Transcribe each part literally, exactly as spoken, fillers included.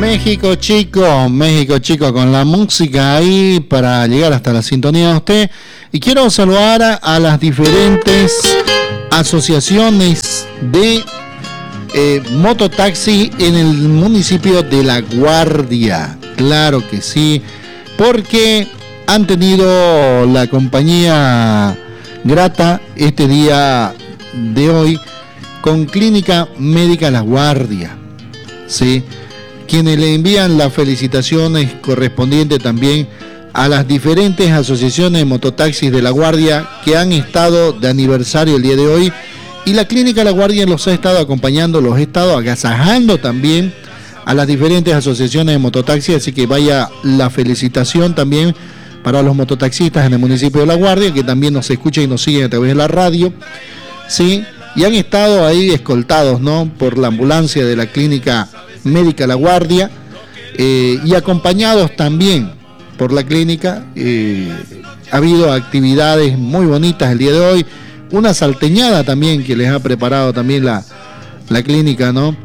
México chico, México chico con la música ahí para llegar hasta la sintonía de usted. Y quiero saludar a, a las diferentes asociaciones de eh, mototaxi en el municipio de La Guardia. Claro que sí, porque han tenido la compañía grata este día de hoy con Clínica Médica La Guardia, ¿sí? Quienes le envían las felicitaciones correspondientes también a las diferentes asociaciones de mototaxis de La Guardia que han estado de aniversario el día de hoy, y la Clínica La Guardia los ha estado acompañando, los ha estado agasajando también a las diferentes asociaciones de mototaxis, así que vaya la felicitación también para los mototaxistas en el municipio de La Guardia, que también nos escuchan y nos siguen a través de la radio, ¿sí? Y han estado ahí escoltados, ¿no?, por la ambulancia de la Clínica Médica La Guardia, eh, y acompañados también por la clínica. Eh, ha habido actividades muy bonitas el día de hoy, una salteñada también que les ha preparado también la, la clínica, ¿no?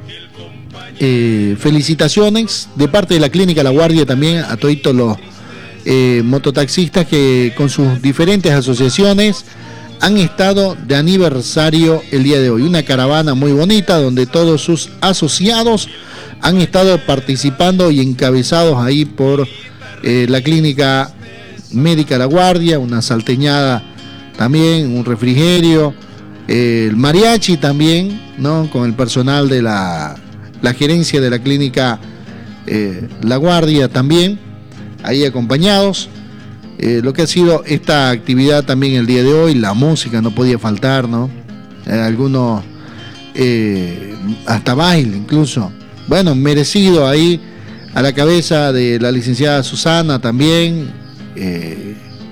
Eh, felicitaciones de parte de la Clínica La Guardia también a todos los eh, mototaxistas que con sus diferentes asociaciones han estado de aniversario el día de hoy. Una caravana muy bonita donde todos sus asociados han estado participando y encabezados ahí por eh, la Clínica Médica La Guardia, una salteñada también, un refrigerio, eh, el mariachi también, ¿no?, con el personal de la, la gerencia de la Clínica eh, La Guardia también, ahí acompañados. Eh, lo que ha sido esta actividad también el día de hoy, la música no podía faltar, ¿no? Eh, algunos eh, hasta baile incluso. Bueno, merecido ahí a la cabeza de la licenciada Susana también, eh,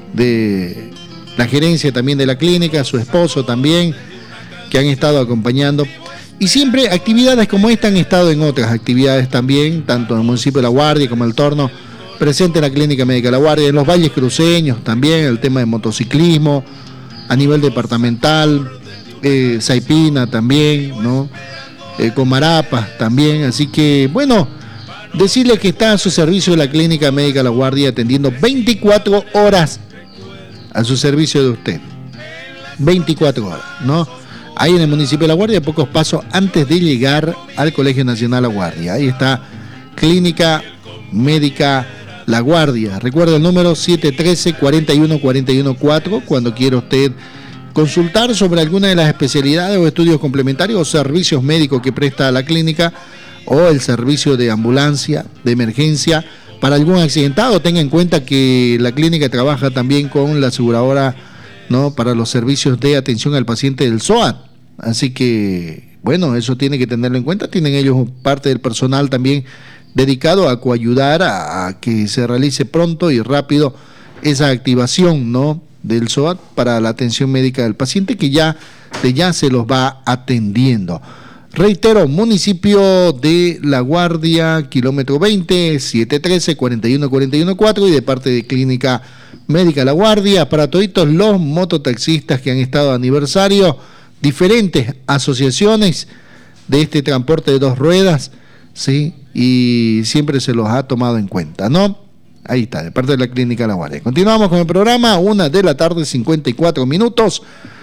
de la gerencia también de la clínica, su esposo también, que han estado acompañando. Y siempre actividades como esta han estado en otras actividades también, tanto en el municipio de La Guardia como el Torno, presente en la Clínica Médica La Guardia, en los valles cruceños también, el tema de motociclismo, a nivel departamental, eh, Saipina también, ¿no? Eh, Comarapas también, así que, bueno, decirle que está a su servicio la Clínica Médica La Guardia atendiendo veinticuatro horas a su servicio de usted, veinticuatro horas, ¿no? Ahí en el municipio de La Guardia, pocos pasos antes de llegar al Colegio Nacional La Guardia, ahí está Clínica Médica La Guardia. Recuerda el número siete uno tres, cuatro uno cuatro uno cuatro cuando quiera usted consultar sobre alguna de las especialidades o estudios complementarios o servicios médicos que presta la clínica, o el servicio de ambulancia de emergencia para algún accidentado. Tenga en cuenta que la clínica trabaja también con la aseguradora, ¿no?, para los servicios de atención al paciente del S O A T. Así que, bueno, eso tiene que tenerlo en cuenta. Tienen ellos parte del personal también dedicado a coayudar a, a que se realice pronto y rápido esa activación, ¿no?, del S O A T para la atención médica del paciente, que ya, de ya se los va atendiendo. Reitero, municipio de La Guardia, kilómetro veinte, siete uno tres, cuatro uno cuatro uno cuatro, y de parte de Clínica Médica La Guardia, para toditos los mototaxistas que han estado de aniversario, diferentes asociaciones de este transporte de dos ruedas, ¿sí?, y siempre se los ha tomado en cuenta, ¿no? Ahí está, de parte de la Clínica La Guardia. Continuamos con el programa, una de la tarde, cincuenta y cuatro minutos.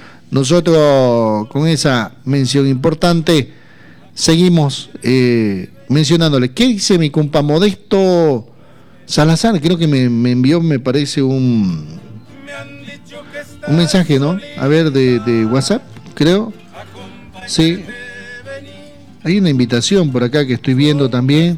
Nosotros, con esa mención importante, seguimos eh, mencionándole. ¿Qué dice mi compa Modesto Salazar? Creo que me, me envió, me parece, un, un mensaje, ¿no? A ver, de, de WhatsApp, creo. Sí. Hay una invitación por acá que estoy viendo también.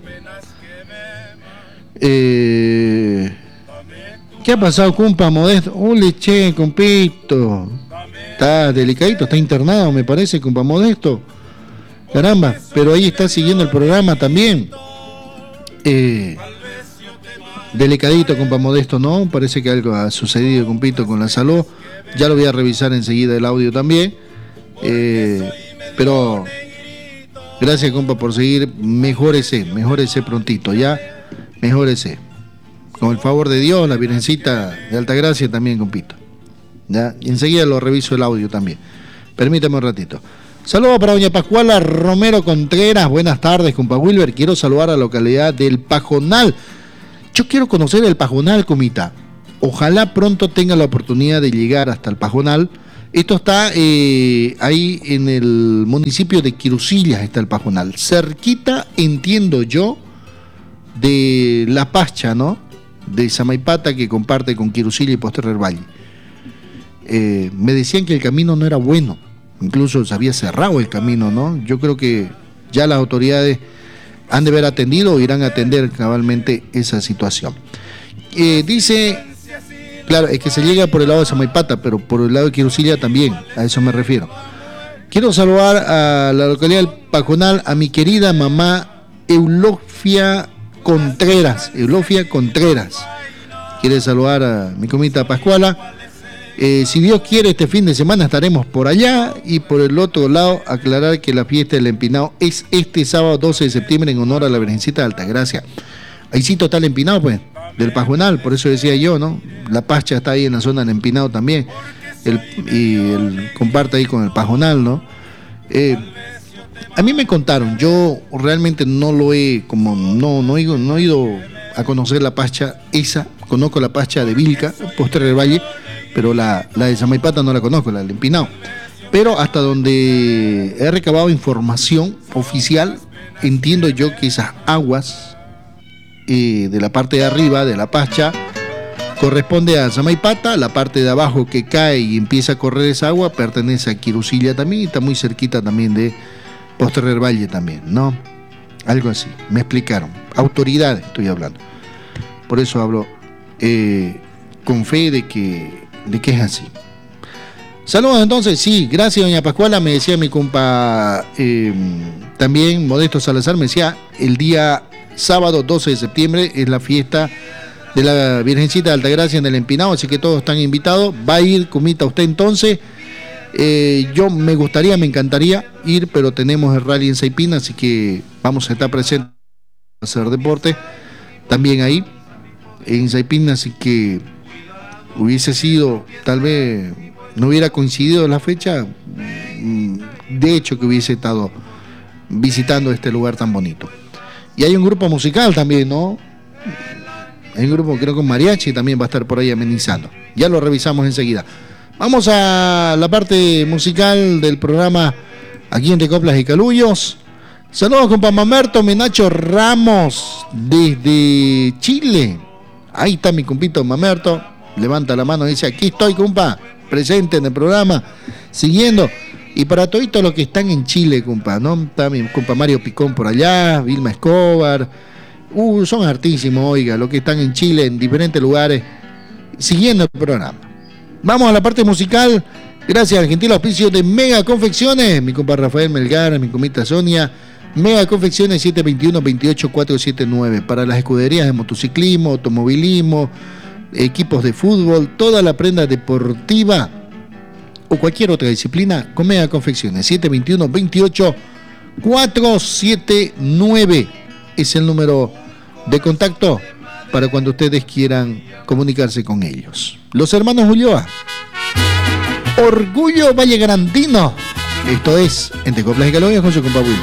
Eh, ¿Qué ha pasado, compa Modesto? Ole, che, compito. Está delicadito, está internado, me parece, compa Modesto. Caramba, pero ahí está siguiendo el programa también. Eh, delicadito, compa Modesto, ¿no? Parece que algo ha sucedido, compito, con la salud. Ya lo voy a revisar enseguida el audio también. Eh, pero gracias, compa, por seguir. Mejórese, mejórese prontito, ya. Mejórese. Con el favor de Dios, la Virgencita de Altagracia también, compito. ¿Ya? Y enseguida lo reviso el audio también. Permítame un ratito. Saludos para doña Pascuala Romero Contreras. Buenas tardes, compa Wilber. Quiero saludar a la localidad del Pajonal. Yo quiero conocer el Pajonal, comita. Ojalá pronto tenga la oportunidad de llegar hasta el Pajonal. Esto está eh, ahí en el municipio de Quirusillas, está el Pajonal. Cerquita, entiendo yo, de La Pacha, ¿no? De Samaipata, que comparte con Quirusillas y Posterrer Valle. Eh, me decían que el camino no era bueno. Incluso se había cerrado el camino, ¿no? Yo creo que ya las autoridades han de haber atendido o irán a atender cabalmente esa situación. Eh, dice... Claro, es que se llega por el lado de Samaipata, pero por el lado de Quirusillas también, a eso me refiero. Quiero saludar a la localidad del Pajonal, a mi querida mamá Eulofia Contreras. Eulofia Contreras. Quiere saludar a mi comita Pascuala. Eh, si Dios quiere, este fin de semana estaremos por allá. Y por el otro lado, aclarar que la fiesta del Empinado es este sábado doce de septiembre en honor a la Virgencita de Altagracia. Ahí sí total Empinado, pues. Del Pajonal, por eso decía yo, ¿no? La Pacha está ahí en la zona del Empinado también, el, y el, comparte ahí con el Pajonal, ¿no? Eh, a mí me contaron, yo realmente no lo he, como no, no, he, no he ido a conocer la Pacha esa, conozco la Pacha de Vilca, Posterrer Valle, pero la, la de Samaipata no la conozco, la del Empinado. Pero hasta donde he recabado información oficial, entiendo yo que esas aguas Eh, de la parte de arriba de la Pacha corresponde a Samaipata, la parte de abajo que cae y empieza a correr esa agua pertenece a Quirusillas también y está muy cerquita también de Posterrer Valle también, ¿no? Algo así, me explicaron, autoridades estoy hablando, por eso hablo eh, con fe de que, de que es así. Saludos entonces, sí, gracias doña Pascuala, me decía mi compa eh, también Modesto Salazar, me decía el día sábado doce de septiembre es la fiesta de la Virgencita de Altagracia en el Empinado, así que todos están invitados. Va a ir, comita, usted entonces. Eh, yo me gustaría, me encantaría ir, pero tenemos el rally en Saipina, así que vamos a estar presentes a hacer deporte también ahí en Saipina, así que hubiese sido, tal vez no hubiera coincidido la fecha, de hecho que hubiese estado visitando este lugar tan bonito. Y hay un grupo musical también, ¿no? Hay un grupo, creo que con mariachi también va a estar por ahí amenizando. Ya lo revisamos enseguida. Vamos a la parte musical del programa aquí en Coplas y Calullos. Saludos, compa Mamerto Menacho Ramos desde Chile. Ahí está mi compito Mamerto. Levanta la mano y dice, aquí estoy, compa, presente en el programa, siguiendo. Y para todos los que están en Chile, compa, ¿no? Está mi compa Mario Picón por allá, Vilma Escobar. Uh, son hartísimos, oiga, los que están en Chile, en diferentes lugares, siguiendo el programa. Vamos a la parte musical. Gracias al gentil auspicio de Mega Confecciones. Mi compa Rafael Melgar, mi comita Sonia. Mega Confecciones siete dos uno, dos ocho cuatro siete nueve. Para las escuderías de motociclismo, automovilismo, equipos de fútbol, toda la prenda deportiva o cualquier otra disciplina, con Mega Confecciones. siete dos uno, dos ocho cuatro siete nueve es el número de contacto para cuando ustedes quieran comunicarse con ellos. Los hermanos Ulloa, Orgullo Vallegrandino. Esto es Entre Coplas y Calullos con su compa Wilber.